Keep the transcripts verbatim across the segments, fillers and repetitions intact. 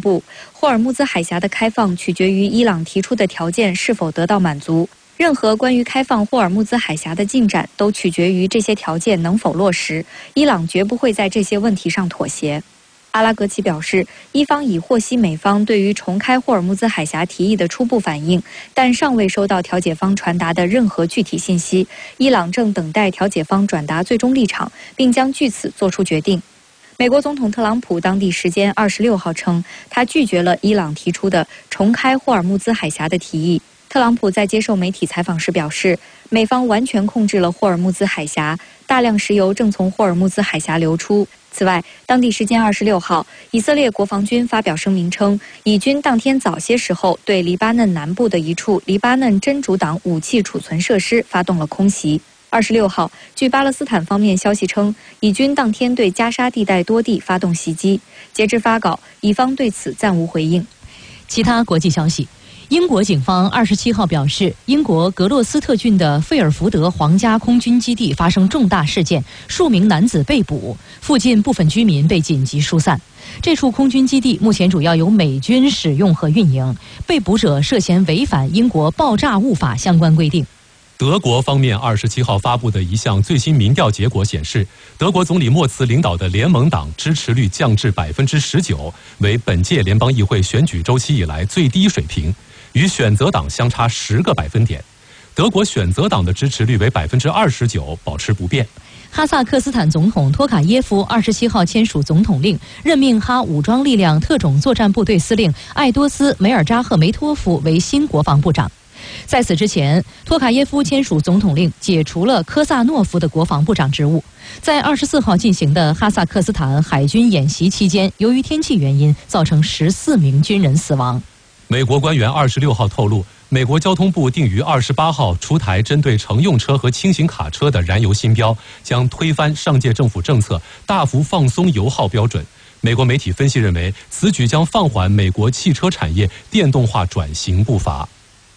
布，霍尔木兹海峡的开放取决于伊朗提出的条件是否得到满足。任何关于开放霍尔木兹海峡的进展都取决于这些条件能否落实，伊朗绝不会在这些问题上妥协。阿拉格齐表示，伊方已获悉美方对于重开霍尔木兹海峡提议的初步反应，但尚未收到调解方传达的任何具体信息。伊朗正等待调解方转达最终立场，并将据此作出决定。美国总统特朗普当地时间二十六号称，他拒绝了伊朗提出的重开霍尔木兹海峡的提议。特朗普在接受媒体采访时表示，美方完全控制了霍尔木兹海峡，大量石油正从霍尔木兹海峡流出。此外，当地时间二十六号，以色列国防军发表声明称，以军当天早些时候对黎巴嫩南部的一处黎巴嫩真主党武器储存设施发动了空袭。二十六号，据巴勒斯坦方面消息称，以军当天对加沙地带多地发动袭击。截至发稿，以方对此暂无回应。 其他国际消息。英国警方二十七号表示，英国格洛斯特郡的费尔福德皇家空军基地发生重大事件，数名男子被捕，附近部分居民被紧急疏散。这处空军基地目前主要由美军使用和运营，被捕者涉嫌违反英国爆炸物法相关规定。 德国方面二十七号发布的一项最新民调结果显示，德国总理默茨领导的联盟党支持率降至百分之十九，为本届联邦议会选举周期以来最低水平，与选择党相差十个百分点。德国选择党的支持率为百分之二十九，保持不变。 哈萨克斯坦总统托卡耶夫二十七号签署总统令，任命哈武装力量特种作战部队司令艾多斯·梅尔扎赫梅托夫为新国防部长。在此之前，托卡耶夫签署总统令，解除了科萨诺夫的国防部长职务。在二十四号进行的哈萨克斯坦海军演习期间，由于天气原因，造成十四名军人死亡。 美国官员二十六号透露，美国交通部定于二十八号出台针对乘用车和轻型卡车的燃油新标，将推翻上届政府政策，大幅放松油耗标准。美国媒体分析认为，此举将放缓美国汽车产业电动化转型步伐。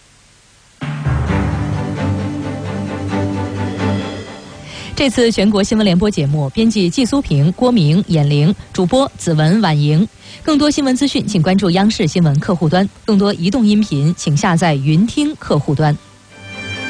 这次全国新闻联播节目编辑季苏平、郭明、闫玲，主播子文、婉莹。更多新闻资讯，请关注央视新闻客户端；更多移动音频，请下载云听客户端。